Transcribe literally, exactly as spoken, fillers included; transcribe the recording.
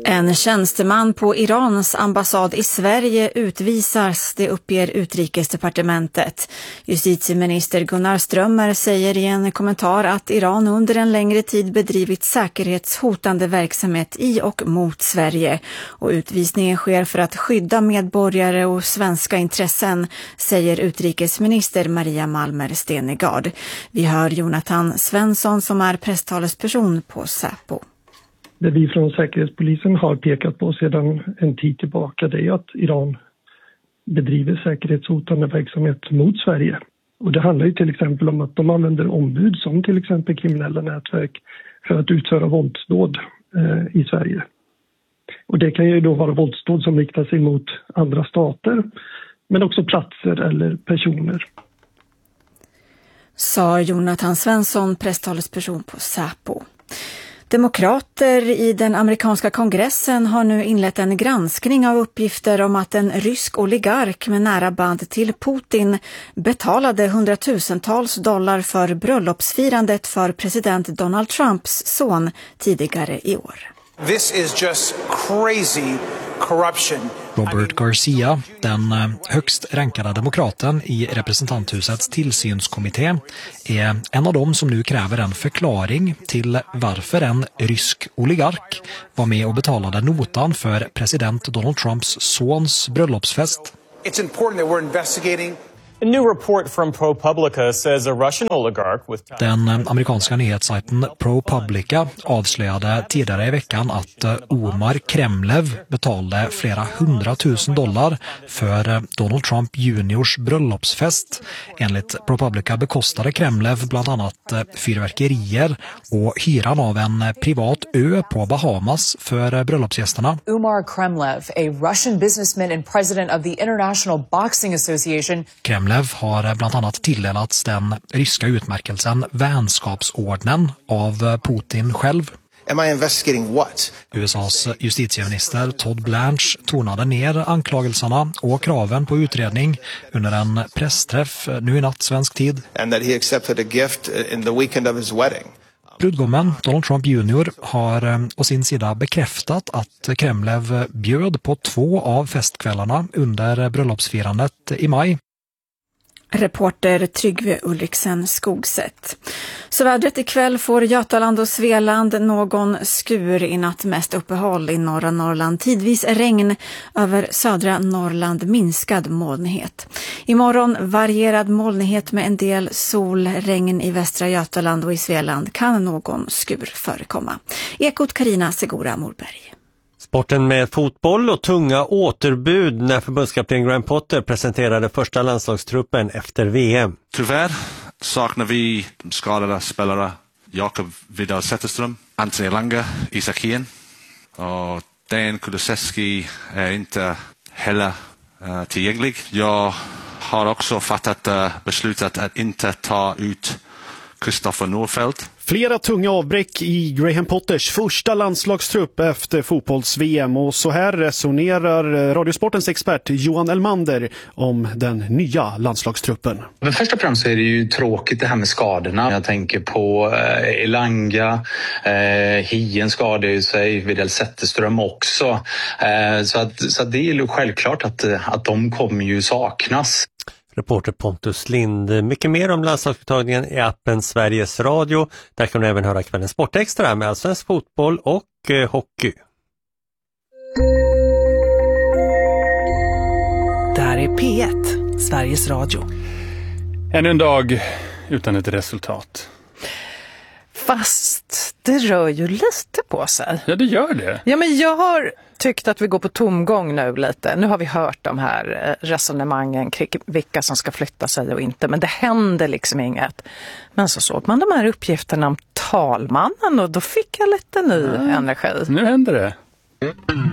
En tjänsteman på Irans ambassad i Sverige utvisas, det uppger Utrikesdepartementet. Justitieminister Gunnar Strömmer säger i en kommentar att Iran under en längre tid bedrivit säkerhetshotande verksamhet i och mot Sverige. Och utvisningen sker för att skydda medborgare och svenska intressen, säger utrikesminister Maria Malmer Stenegard. Vi hör Jonathan Svensson som är presstalesperson på Säpo. Det vi från Säkerhetspolisen har pekat på sedan en tid tillbaka, det är att Iran bedriver säkerhetshotande verksamhet mot Sverige. Och det handlar ju till exempel om att de använder ombud som till exempel kriminella nätverk för att utföra våldsdåd eh, i Sverige. Och det kan ju då vara våldsdåd som riktar sig mot andra stater, men också platser eller personer. Sa Jonathan Svensson, presstalesperson på Säpo. Demokrater i den amerikanska kongressen har nu inlett en granskning av uppgifter om att en rysk oligark med nära band till Putin betalade hundratusentals dollar för bröllopsfirandet för president Donald Trumps son tidigare i år. This is just crazy corruption. Robert Garcia, den högst rankade demokraten i representanthusets tillsynskommitté, är en av dem som nu kräver en förklaring till varför en rysk oligark var med och betalade notan för president Donald Trumps sons bröllopsfest. It's important that we're investigating. A new report from ProPublica says a Russian oligarch with... Den amerikanska nyhetssajten ProPublica avslöjade tidigare i veckan att Omar Kremlev betalade flera hundratusen dollar för Donald Trump juniors bröllopsfest. Enligt ProPublica bekostade Kremlev bland annat fyrverkerier och hyran av en privat ö på Bahamas för bröllopsgästerna. Omar Kremlev, a Russian businessman and president of the International Boxing Association. Kremlev har bland annat tilldelats den ryska utmärkelsen vänskapsordnen av Putin själv. Am I investigating what? U S A:s justitieminister Todd Blanche tonade ner anklagelserna och kraven på utredning under en pressträff nu i natt svensk tid. And that he accepted a gift in the weekend of his wedding. Brudgummen Donald Trump junior har å sin sida bekräftat att Kremlev bjöd på två av festkvällarna under bröllopsfirandet i maj. Reporter Tryggve Ulriksen Skogset. Så vädret ikväll får Götaland och Svealand någon skur, i natt mest uppehåll i norra Norrland. Tidvis regn, över södra Norrland minskad molnighet. Imorgon varierad molnighet med en del sol, regn i västra Götaland och i Svealand kan någon skur förekomma. Ekot Carina Segura Morberg. Sporten med fotboll och tunga återbud när förbundskapten Graham Potter presenterade första landslagstruppen efter V M. Tyvärr saknar vi de skadade spelare Jakob Vidal Zetterström, Anthony Elanga, Isak Hien och Dan Kulusevski är inte heller uh, tillgänglig. Jag har också fattat uh, beslutat att inte ta ut Kristoffer Nordfeldt. Flera tunga avbräck i Graham Potters första landslagstrupp efter fotbolls-V M, och så här resonerar Radiosportens expert Johan Elmander om den nya landslagstruppen. Men först och främst så är det ju tråkigt det här med skadorna. Jag tänker på eh, Elanga, eh, Hien skadade sig, Vidal Zetterström också. Eh, så att, så att det är ju självklart att, att de kommer ju saknas. Reporter Pontus Lind. Mycket mer om landslagsuttagningen i appen Sveriges Radio. Där kan du även höra kvällens sportextra med allsvensk fotboll och eh, hockey. Där är P ett, Sveriges Radio. Ännu en dag utan ett resultat. Fast det rör ju lite på sig. Ja, det gör det. Ja, men jag har tyckt att vi går på tomgång nu lite. Nu har vi hört de här resonemangen kring vilka som ska flytta sig och inte. Men det händer liksom inget. Men så såg man de här uppgifterna om talmannen och då fick jag lite ny ja, energi. Nu händer det.